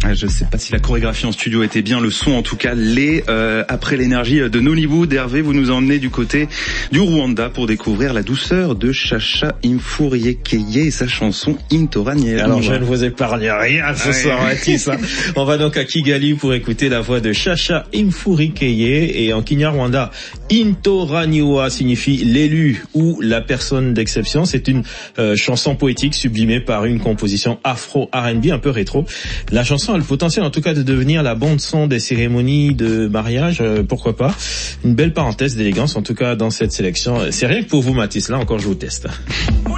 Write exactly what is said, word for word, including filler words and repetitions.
Je sais pas si la chorégraphie en studio était bien, le son en tout cas l'est. Euh, après l'énergie de Nollywood, Hervé, vous nous emmenez du côté du Rwanda pour découvrir la douceur de Chacha Imfurikeye et sa chanson Intoranye. Alors je ne vous épargne rien ce ouais. soir, Mathis. Hein. On va donc à Kigali pour écouter la voix de Chacha Imfurikeye, et en Kinyarwanda, Intoranywa signifie l'élu ou la personne d'exception. C'est une euh, chanson poétique sublimée par une composition afro-R and B un peu rétro. La chanson a le potentiel en tout cas de devenir la bande son des cérémonies de mariage, euh, pourquoi pas. Une belle parenthèse d'élégance en tout cas dans cette sélection. C'est rien que pour vous, Mathis, là encore je vous teste.